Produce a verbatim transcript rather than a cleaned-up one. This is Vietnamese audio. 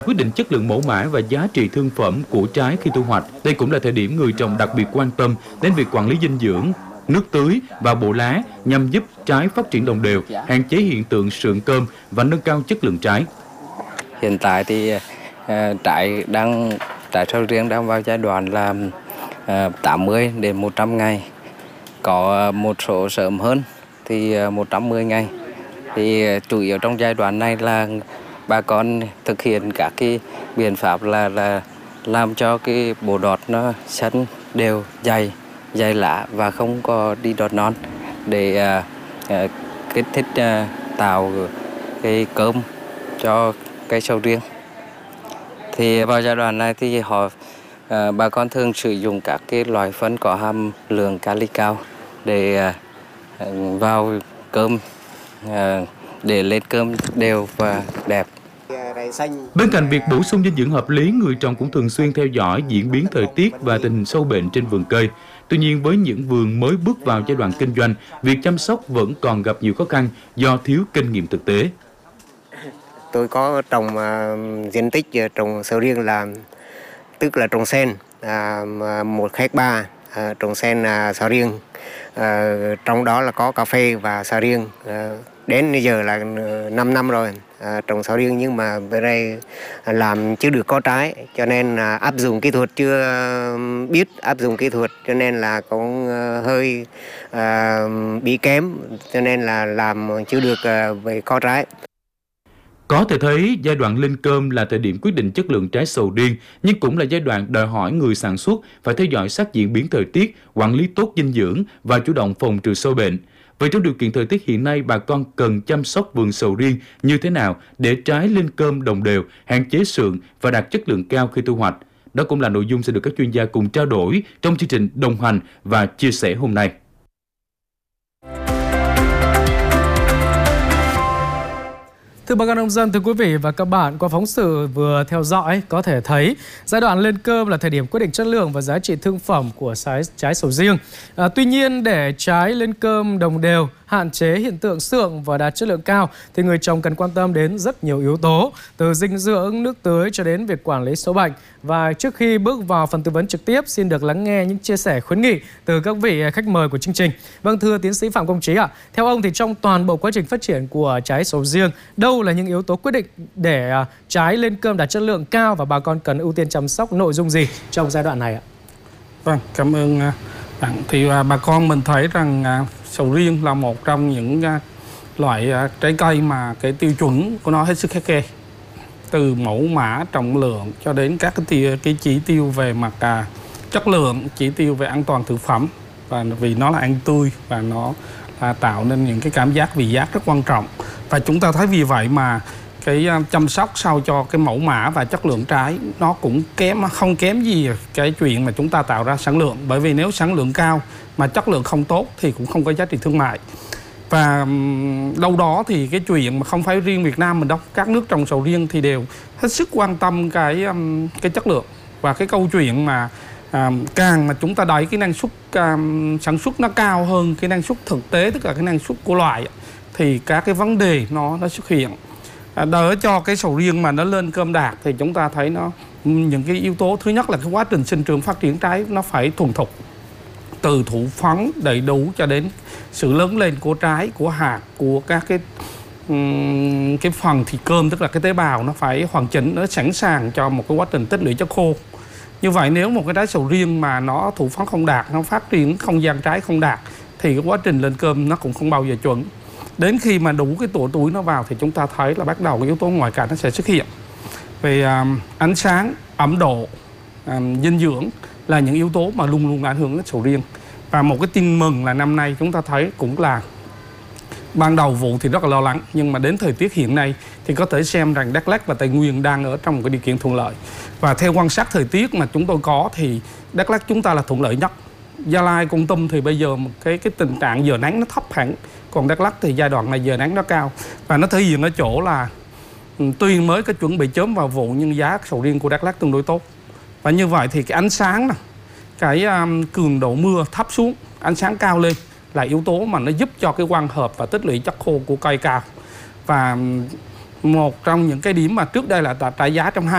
Quyết định chất lượng mẫu mã và giá trị thương phẩm của trái khi thu hoạch. Đây cũng là thời điểm người trồng đặc biệt quan tâm đến việc quản lý dinh dưỡng, nước tưới và bộ lá nhằm giúp trái phát triển đồng đều, hạn chế hiện tượng sượng cơm và nâng cao chất lượng trái. Hiện tại thì uh, trái đang trái sầu riêng đang vào giai đoạn là uh, tám mươi đến một trăm ngày, có uh, một số sớm hơn thì uh, một trăm mười ngày. Thì uh, chủ yếu trong giai đoạn này là bà con thực hiện các cái biện pháp là là làm cho cái bộ đọt nó xanh đều, dày, dày lá và không có đi đọt non để uh, uh, kích thích uh, tạo cái cơm cho cây sầu riêng. Thì vào giai đoạn này thì họ uh, bà con thường sử dụng các cái loại phân có hàm lượng kali cao để uh, vào cơm uh, để lên cơm đều và đẹp. Bên cạnh việc bổ sung dinh dưỡng hợp lý, người trồng cũng thường xuyên theo dõi diễn biến thời tiết và tình hình sâu bệnh trên vườn cây. Tuy nhiên, với những vườn mới bước vào giai đoạn kinh doanh, việc chăm sóc vẫn còn gặp nhiều khó khăn do thiếu kinh nghiệm thực tế. Tôi có trồng uh, diện tích uh, trồng sầu riêng là tức là trồng sen uh, một hectare, uh, trồng sen uh, sầu riêng. Uh, trong đó là có cà phê và sầu riêng. Uh, đến bây giờ là năm năm rồi uh, trồng sầu riêng, nhưng mà về đây làm chưa được có trái, cho nên uh, áp dụng kỹ thuật chưa biết áp dụng kỹ thuật, cho nên là cũng uh, hơi uh, bị kém, cho nên là làm chưa được uh, về có trái. Có thể thấy, giai đoạn lên cơm là thời điểm quyết định chất lượng trái sầu riêng, nhưng cũng là giai đoạn đòi hỏi người sản xuất phải theo dõi sát diễn biến thời tiết, quản lý tốt dinh dưỡng và chủ động phòng trừ sâu bệnh. Vậy trong điều kiện thời tiết hiện nay, bà con cần chăm sóc vườn sầu riêng như thế nào để trái lên cơm đồng đều, hạn chế sượng và đạt chất lượng cao khi thu hoạch? Đó cũng là nội dung sẽ được các chuyên gia cùng trao đổi trong chương trình đồng hành và chia sẻ hôm nay. Thưa bà con nông dân, thưa quý vị và các bạn, qua phóng sự vừa theo dõi có thể thấy giai đoạn lên cơm là thời điểm quyết định chất lượng và giá trị thương phẩm của trái, trái sầu riêng. À, tuy nhiên, để trái lên cơm đồng đều, hạn chế hiện tượng sượng và đạt chất lượng cao thì người trồng cần quan tâm đến rất nhiều yếu tố, từ dinh dưỡng, nước tưới cho đến việc quản lý sâu bệnh. Và trước khi bước vào phần tư vấn trực tiếp, xin được lắng nghe những chia sẻ khuyến nghị từ các vị khách mời của chương trình. Vâng, thưa tiến sĩ Phạm Công Trí ạ, à, theo ông thì trong toàn bộ quá trình phát triển của trái sầu riêng, đâu là những yếu tố quyết định để trái lên cơm đạt chất lượng cao và bà con cần ưu tiên chăm sóc nội dung gì trong giai đoạn này ạ? Vâng, cảm ơn bạn. Thì bà con mình thấy rằng sầu riêng là một trong những loại trái cây mà cái tiêu chuẩn của nó hết sức khắt khe, từ mẫu mã, trọng lượng cho đến các cái, tiêu, cái chỉ tiêu về mặt à, chất lượng, chỉ tiêu về an toàn thực phẩm, và vì nó là ăn tươi và nó là tạo nên những cái cảm giác vị giác rất quan trọng. Và chúng ta thấy vì vậy mà cái chăm sóc sao cho cái mẫu mã và chất lượng trái nó cũng kém, không kém gì cái chuyện mà chúng ta tạo ra sản lượng. Bởi vì nếu sản lượng cao mà chất lượng không tốt thì cũng không có giá trị thương mại. Và um, đâu đó thì cái chuyện mà không phải riêng Việt Nam mình đâu, các nước trồng sầu riêng thì đều hết sức quan tâm cái um, cái chất lượng. Và cái câu chuyện mà um, càng mà chúng ta đẩy cái năng suất um, sản xuất nó cao hơn cái năng suất thực tế, tức là cái năng suất của loại, thì các cái vấn đề nó nó xuất hiện. À, đỡ cho cái sầu riêng mà nó lên cơm đạt thì chúng ta thấy nó những cái yếu tố, thứ nhất là cái quá trình sinh trưởng phát triển trái nó phải thuần thục, từ thụ phấn đầy đủ cho đến sự lớn lên của trái, của hạt, của các cái um, cái phần thịt cơm, tức là cái tế bào nó phải hoàn chỉnh, nó sẵn sàng cho một cái quá trình tích lũy chất khô. Như vậy nếu một cái trái sầu riêng mà nó thụ phấn không đạt, nó phát triển không gian trái không đạt thì cái quá trình lên cơm nó cũng không bao giờ chuẩn. Đến khi mà đủ cái tuổi tuổi nó vào thì chúng ta thấy là bắt đầu cái yếu tố ngoại cảnh nó sẽ xuất hiện. Về um, ánh sáng, ẩm độ, um, dinh dưỡng là những yếu tố mà luôn luôn ảnh hưởng đến sầu riêng. Và một cái tin mừng là năm nay chúng ta thấy cũng là ban đầu vụ thì rất là lo lắng, nhưng mà đến thời tiết hiện nay thì có thể xem rằng Đắk Lắk và Tây Nguyên đang ở trong một cái điều kiện thuận lợi. Và theo quan sát thời tiết mà chúng tôi có thì Đắk Lắk chúng ta là thuận lợi nhất. Gia Lai, Kon Tum thì bây giờ cái cái tình trạng giờ nắng nó thấp hẳn, còn Đắk Lắk thì giai đoạn này giờ nắng nó cao. Và nó thể hiện ở chỗ là tuy mới có chuẩn bị chớm vào vụ nhưng giá sầu riêng của Đắk Lắk tương đối tốt. Và như vậy thì cái ánh sáng này, cái um, cường độ mưa thấp xuống, ánh sáng cao lên là yếu tố mà nó giúp cho cái quang hợp và tích lũy chất khô của cây cao. Và um, một trong những cái điểm mà trước đây là trả giá trong hai